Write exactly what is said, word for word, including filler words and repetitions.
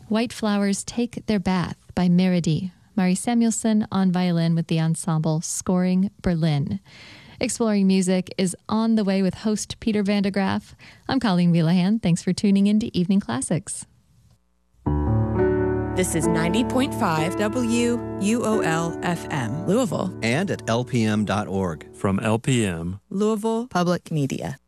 White Flowers Take Their Bath by Meredi. Mari Samuelson on violin with the ensemble Scoring Berlin. Exploring Music is on the way with host Peter van der Graaf. I'm Colleen Wheelahan. Thanks for tuning in to Evening Classics. This is ninety point five W U O L F M, Louisville. And at L P M dot org. From L P M, Louisville Public Media.